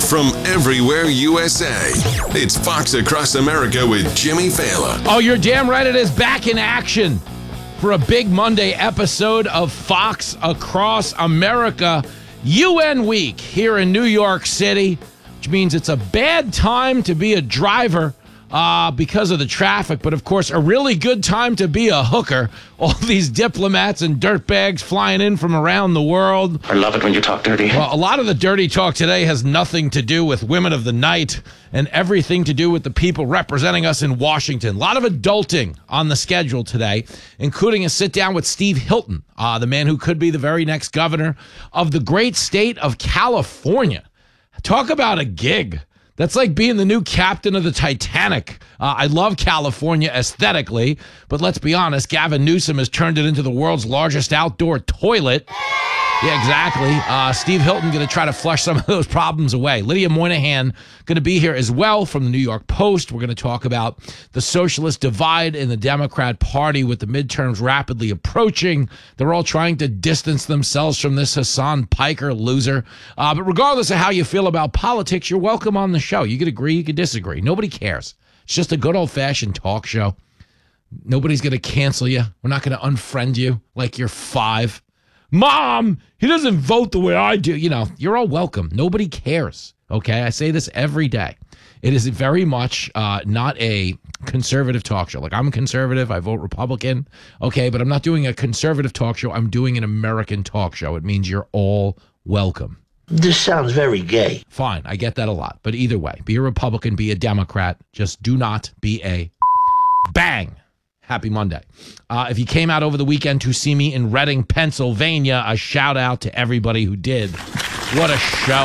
from everywhere USA. It's Fox Across America with Jimmy Fallon. Oh, you're damn right it is back in action for a big Monday episode of Fox Across America UN Week here in New York City, which means it's a bad time to be a driver because of the traffic, but of course a really good time to be a hooker. All these diplomats and dirtbags flying in from around the world. I love it when you talk dirty. Well, a lot of the dirty talk today has nothing to do with women of the night and everything to do with the people representing us in Washington. A lot of adulting on the schedule today, including a sit down with Steve Hilton, the man who could be the very next governor of the great state of California. Talk about a gig. That's like being the new captain of the Titanic. I love California aesthetically, but let's be honest, Gavin Newsom has turned it into the world's largest outdoor toilet. Yeah, exactly. Steve Hilton going to try to flush some of those problems away. Lydia Moynihan going to be here as well from the New York Post. We're going to talk about the socialist divide in the Democrat Party with the midterms rapidly approaching. They're all trying to distance themselves from this Hassan Piker loser. But regardless of how you feel about politics, you're welcome on the show. You could agree, you could disagree. Nobody cares. It's just a good old-fashioned talk show. Nobody's going to cancel you. We're not going to unfriend you like you're 5. Mom, he doesn't vote the way I do. You know, you're all welcome. Nobody cares. Okay, I say this every day. It is very much not a conservative talk show. Like, I'm a conservative. I vote Republican. Okay, but I'm not doing a conservative talk show. I'm doing an American talk show. It means you're all welcome. This sounds very gay. Fine, I get that a lot. But either way, be a Republican, be a Democrat. Just do not be a bang. Happy Monday. If you came out over the weekend to see me in Reading, Pennsylvania, a shout out to everybody who did. What a show.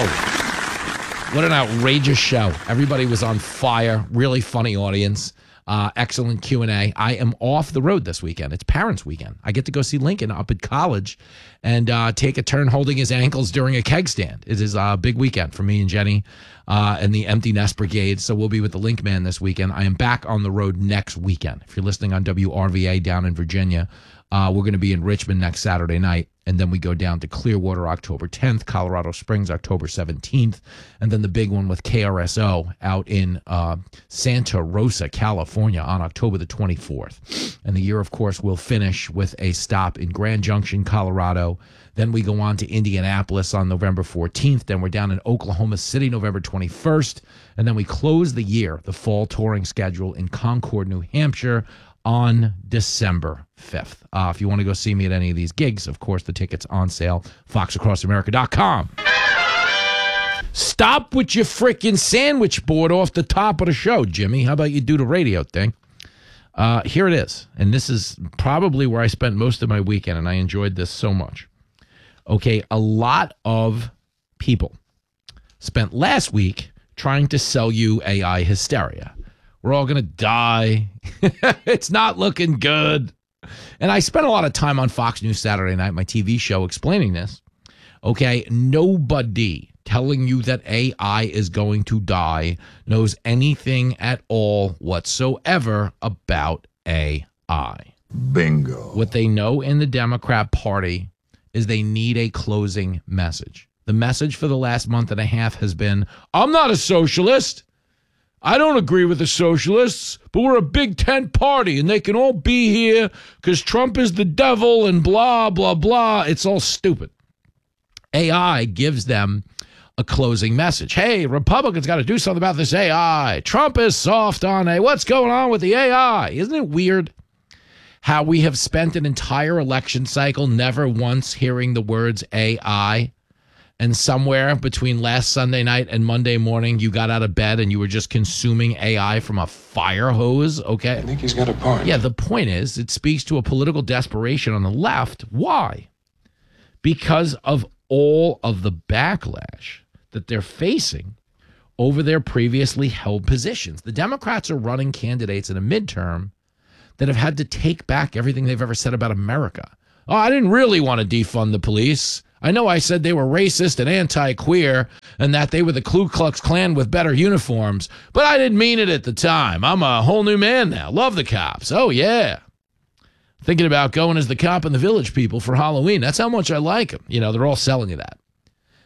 What an outrageous show. Everybody was on fire. Really funny audience. Excellent Q&A. I am off the road this weekend. It's Parents' Weekend. I get to go see Lincoln up at college and take a turn holding his ankles during a keg stand. It is a big weekend for me and Jenny and the Empty Nest Brigade. So we'll be with the Link Man this weekend. I am back on the road next weekend. If you're listening on WRVA down in Virginia, we're going to be in Richmond next Saturday night. And then we go down to Clearwater October 10th, Colorado Springs October 17th, and then the big one with KRSO out in Santa Rosa, California on October the 24th. And the year, of course, will finish with a stop in Grand Junction, Colorado. Then we go on to Indianapolis on November 14th. Then we're down in Oklahoma City November 21st. And then we close the year, the fall touring schedule in Concord, New Hampshire, on December 5th. If you want to go see me at any of these gigs, of course, the tickets on sale, foxacrossamerica.com. Stop with your freaking sandwich board off the top of the show, Jimmy. How about you do the radio thing? Here it is. And this is probably where I spent most of my weekend, and I enjoyed this so much. Okay, a lot of people spent last week trying to sell you AI hysteria. We're all going to die. It's not looking good. And I spent a lot of time on Fox News Saturday Night, my TV show, explaining this. Okay, nobody telling you that AI is going to die knows anything at all whatsoever about AI. Bingo. What they know in the Democrat Party is they need a closing message. The message for the last month and a half has been, I'm not a socialist. I don't agree with the socialists, but we're a big tent party and they can all be here because Trump is the devil and blah, blah, blah. It's all stupid. AI gives them a closing message. Hey, Republicans got to do something about this AI. Trump is soft on AI. What's going on with the AI? Isn't it weird how we have spent an entire election cycle never once hearing the words AI? And somewhere between last Sunday night and Monday morning, you got out of bed and you were just consuming AI from a fire hose, okay? I think he's got a point. Yeah, the point is it speaks to a political desperation on the left. Why? Because of all of the backlash that they're facing over their previously held positions. The Democrats are running candidates in a midterm that have had to take back everything they've ever said about America. Oh, I didn't really want to defund the police. I know I said they were racist and anti-queer and that they were the Ku Klux Klan with better uniforms, but I didn't mean it at the time. I'm a whole new man now. Love the cops. Oh, yeah. Thinking about going as the cop in the Village People for Halloween. That's how much I like them. You know, they're all selling you that.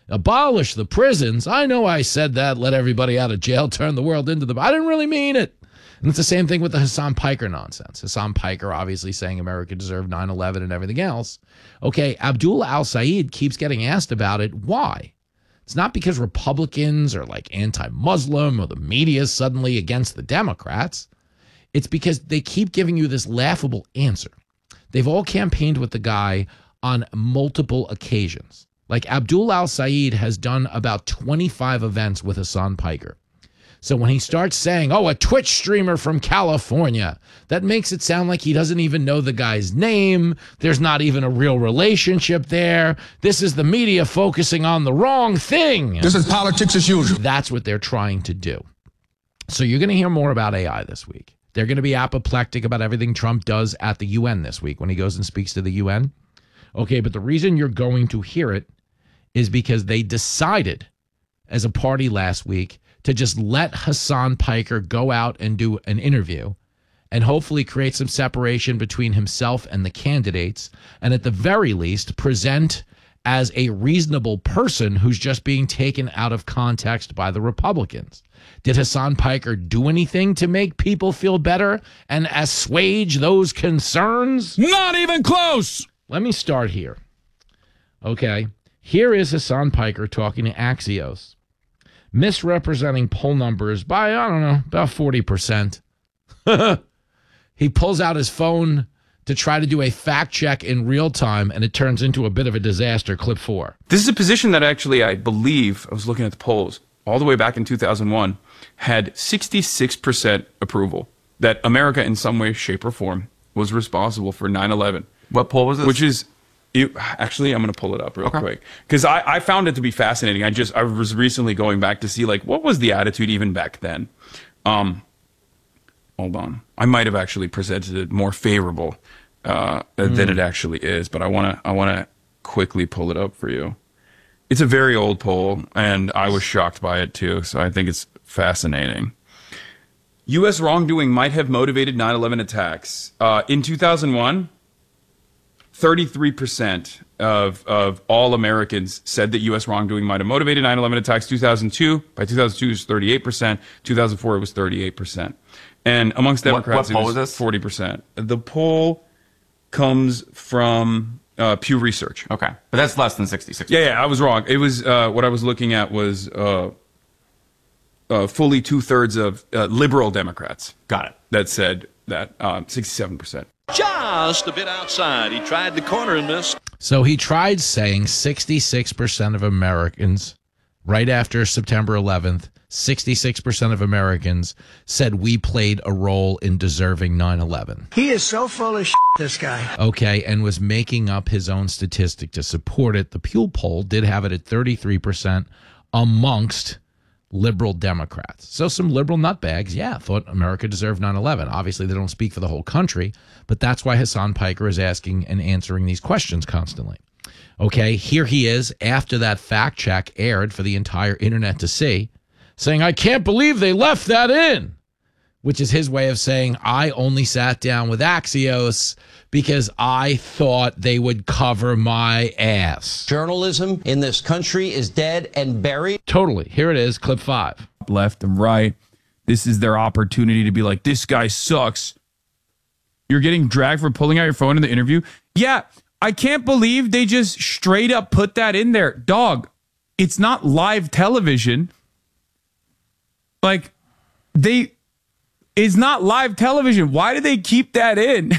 Abolish the prisons. I know I said that, let everybody out of jail, turn the world into the... I didn't really mean it. And it's the same thing with the Hassan Piker nonsense. Hassan Piker obviously saying America deserved 9/11 and everything else. Okay, Abdullah al-Sayed keeps getting asked about it. Why? It's not because Republicans are like anti-Muslim or the media is suddenly against the Democrats. It's because they keep giving you this laughable answer. They've all campaigned with the guy on multiple occasions. Like Abdul al-Sayed has done about 25 events with Hassan Piker. So when he starts saying, oh, a Twitch streamer from California, that makes it sound like he doesn't even know the guy's name. There's not even a real relationship there. This is the media focusing on the wrong thing. This is politics as usual. That's what they're trying to do. So you're going to hear more about AI this week. They're going to be apoplectic about everything Trump does at the UN this week when he goes and speaks to the UN. Okay, but the reason you're going to hear it is because they decided as a party last week to just let Hassan Piker go out and do an interview and hopefully create some separation between himself and the candidates, and at the very least present as a reasonable person who's just being taken out of context by the Republicans. Did Hassan Piker do anything to make people feel better and assuage those concerns? Not even close. Let me start here. Okay. Here is Hassan Piker talking to Axios, misrepresenting poll numbers by, I don't know, about 40%. He pulls out his phone to try to do a fact check in real time, and it turns into a bit of a disaster. Clip 4. This is a position that actually, I believe, I was looking at the polls all the way back in 2001, had 66% approval that America in some way, shape, or form was responsible for 9/11. What poll was this? Which is... Actually, I'm going to pull it up real quick because I found it to be fascinating. I was recently going back to see like what was the attitude even back then. Hold on, I might have actually presented it more favorable than it actually is, but I want to quickly pull it up for you. It's a very old poll, and I was shocked by it too. So I think it's fascinating. U.S. wrongdoing might have motivated 9/11 attacks in 2001. 33% of all Americans said that U.S. wrongdoing might have motivated 9/11 attacks. 2002, by 2002, it was 38%. 2004, it was 38%. And amongst Democrats, what poll it was this? 40%. The poll comes from Pew Research. Okay, but that's less than 66. Yeah, I was wrong. It was what I was looking at was fully 2/3 of liberal Democrats. Got it. That said that 67%. Just a bit outside. He tried the corner and missed. So he tried saying 66% of Americans, right after September 11th, 66% of Americans said we played a role in deserving 9/11. He is so full of shit, this guy. Okay, and was making up his own statistic to support it. The Pew poll did have it at 33% amongst liberal Democrats. So some liberal nutbags, thought America deserved 9/11. Obviously, they don't speak for the whole country, but that's why Hassan Piker is asking and answering these questions constantly. Okay, here he is after that fact check aired for the entire internet to see, saying, I can't believe they left that in, which is his way of saying, I only sat down with Axios because I thought they would cover my ass. Journalism in this country is dead and buried. Totally. Here it is, clip 5. Left and right. This is their opportunity to be like, this guy sucks. You're getting dragged for pulling out your phone in the interview. Yeah, I can't believe they just straight up put that in there. Dog, it's not live television. Like, it's not live television. Why do they keep that in?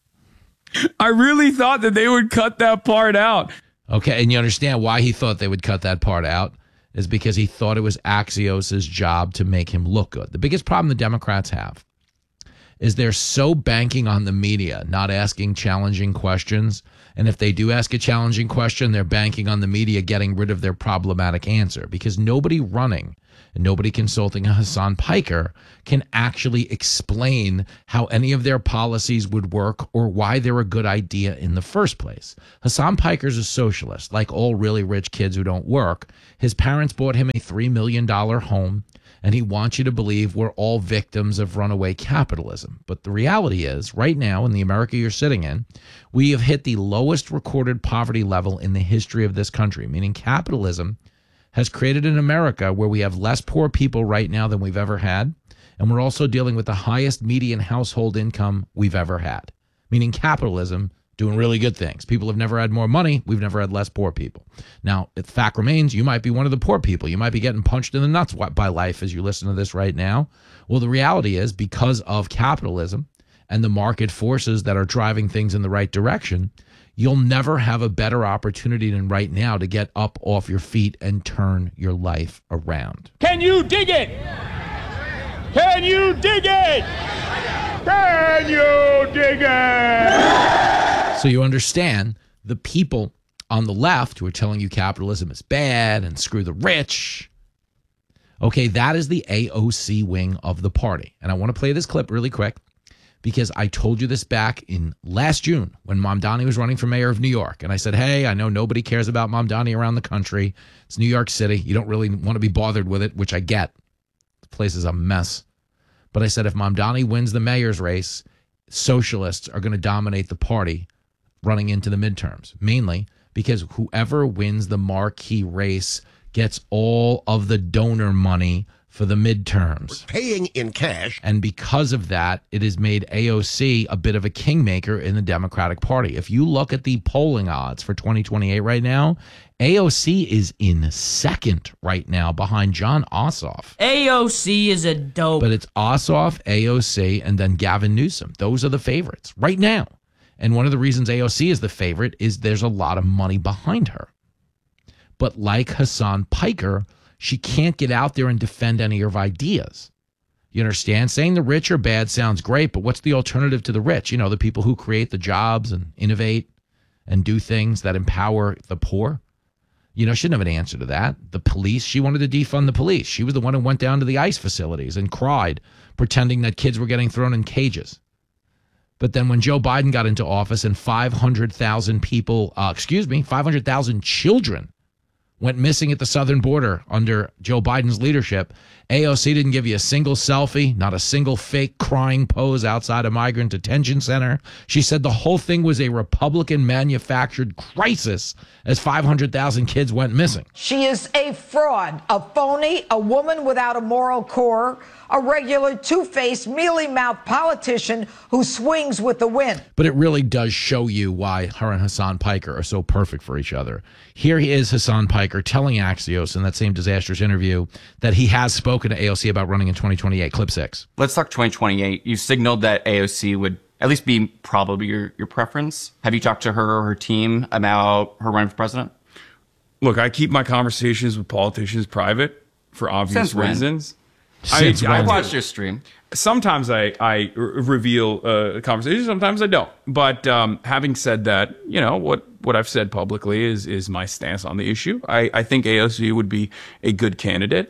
I really thought that they would cut that part out. Okay, and you understand why he thought they would cut that part out is because he thought it was Axios' job to make him look good. The biggest problem the Democrats have is they're so banking on the media not asking challenging questions, and if they do ask a challenging question, they're banking on the media getting rid of their problematic answer because nobody running and nobody consulting Hassan Piker can actually explain how any of their policies would work or why they're a good idea in the first place. Hassan Piker's a socialist, like all really rich kids who don't work. His parents bought him a $3 million home, and he wants you to believe we're all victims of runaway capitalism. But the reality is, right now, in the America you're sitting in, we have hit the lowest recorded poverty level in the history of this country, meaning capitalism has created an America where we have less poor people right now than we've ever had. And we're also dealing with the highest median household income we've ever had, meaning capitalism doing really good things. People have never had more money. We've never had less poor people. Now, the fact remains, you might be one of the poor people. You might be getting punched in the nuts by life as you listen to this right now. Well, the reality is, because of capitalism and the market forces that are driving things in the right direction, you'll never have a better opportunity than right now to get up off your feet and turn your life around. Can you dig it? Can you dig it? Can you dig it? So you understand the people on the left who are telling you capitalism is bad and screw the rich. Okay, that is the AOC wing of the party. And I want to play this clip really quick because I told you this back in last June when Mamdani was running for mayor of New York. And I said, hey, I know nobody cares about Mamdani around the country. It's New York City. You don't really want to be bothered with it, which I get. The place is a mess. But I said, if Mamdani wins the mayor's race, socialists are going to dominate the party running into the midterms, mainly because whoever wins the marquee race gets all of the donor money for the midterms. Paying in cash. And because of that, it has made AOC a bit of a kingmaker in the Democratic Party. If you look at the polling odds for 2028 right now, AOC is in second right now behind Jon Ossoff. AOC is a dope. But it's Ossoff, AOC, and then Gavin Newsom. Those are the favorites right now. And one of the reasons AOC is the favorite is there's a lot of money behind her. But like Hassan Piker, she can't get out there and defend any of her ideas. You understand? Saying the rich are bad sounds great, but what's the alternative to the rich? You know, the people who create the jobs and innovate and do things that empower the poor. You know, she didn't have an answer to that. The police, she wanted to defund the police. She was the one who went down to the ICE facilities and cried, pretending that kids were getting thrown in cages. But then when Joe Biden got into office and 500,000 people, 500,000 children went missing at the southern border under Joe Biden's leadership, AOC didn't give you a single selfie, not a single fake crying pose outside a migrant detention center. She said the whole thing was a Republican-manufactured crisis as 500,000 kids went missing. She is a fraud, a phony, a woman without a moral core, a regular two-faced, mealy-mouthed politician who swings with the wind. But it really does show you why her and Hassan Piker are so perfect for each other. Here he is, Hassan Piker, telling Axios in that same disastrous interview that he has spoken to AOC about running in 2028. Clip 6. Let's talk 2028. You signaled that AOC would at least be probably your preference. Have you talked to her or her team about her running for president? Look, I keep my conversations with politicians private for obvious reasons. I watched your stream. Sometimes I reveal conversations, sometimes I don't. But having said that, you know, what I've said publicly is my stance on the issue. I think AOC would be a good candidate.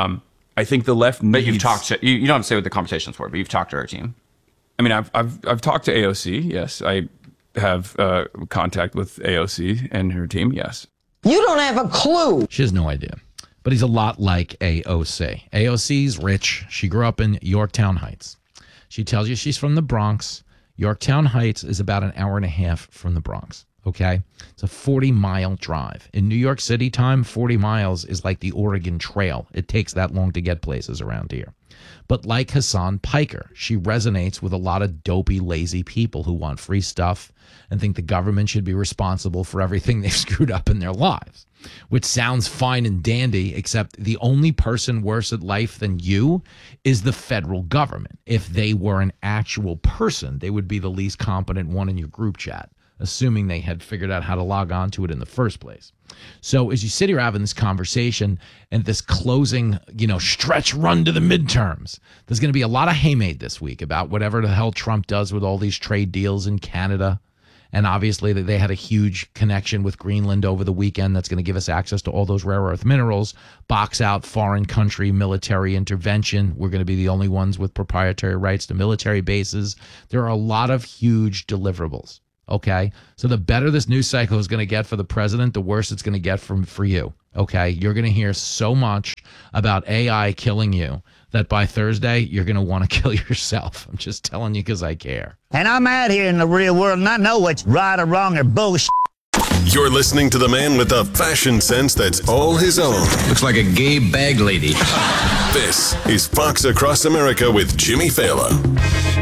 I think the left needs... But you've talked to... You don't say what the conversations were, but you've talked to her team. I mean, I've talked to AOC, yes. I have contact with AOC and her team, yes. You don't have a clue. She has no idea. But he's a lot like AOC. AOC's rich. She grew up in Yorktown Heights. She tells you she's from the Bronx. Yorktown Heights is about an hour and a half from the Bronx, okay? It's a 40-mile drive. In New York City time, 40 miles is like the Oregon Trail. It takes that long to get places around here. But like Hassan Piker, she resonates with a lot of dopey, lazy people who want free stuff and think the government should be responsible for everything they've screwed up in their lives, which sounds fine and dandy, except the only person worse at life than you is the federal government. If they were an actual person, they would be the least competent one in your group chat, assuming they had figured out how to log on to it in the first place. So as you sit here having this conversation and this closing, stretch run to the midterms, there's going to be a lot of haymade this week about whatever the hell Trump does with all these trade deals in Canada. And obviously they had a huge connection with Greenland over the weekend that's going to give us access to all those rare earth minerals, box out foreign country military intervention. We're going to be the only ones with proprietary rights to military bases. There are a lot of huge deliverables. Okay, so the better this news cycle is going to get for the president, the worse it's going to get for you. Okay, you're going to hear so much about AI killing you that by Thursday, you're going to want to kill yourself. I'm just telling you because I care. And I'm out here in the real world, and I know what's right or wrong or bullshit. You're listening to the man with the fashion sense that's all his own. Looks like a gay bag lady. This is Fox Across America with Jimmy Fallon.